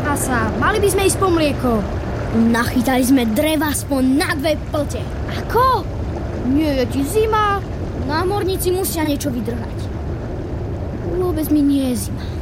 Hasa, mali by sme ísť po mlieko. Nachytali sme dreva aspoň na 2 plte. Ako? Nie je ti zima? Námorníci musia niečo vydržať. Vôbec mi nie je zima.